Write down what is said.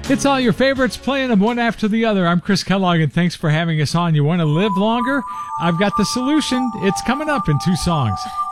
It's all your favorites, playing them one after the other. I'm Chris Kellogg, and thanks for having us on. You want to live longer? I've got the solution. It's coming up in 2 songs.